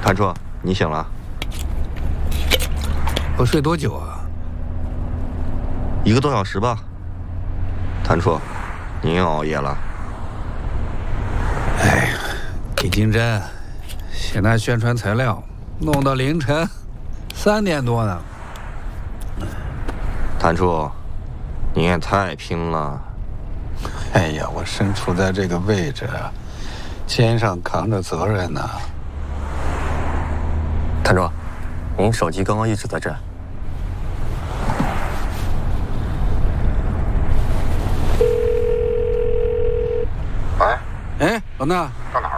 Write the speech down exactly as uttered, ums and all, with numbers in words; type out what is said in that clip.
谭叔，你醒了？ 我睡多久啊？ 一个多小时吧。谭叔，您又熬夜了。 哎呀，给金针写那宣传材料，弄到凌晨三点多呢。 谭叔，您也太拼了。 哎呀，我身处在这个位置，肩上扛着责任呢。 谭叔，您手机刚刚一直在震。 喂， 哎，老衲， 到哪儿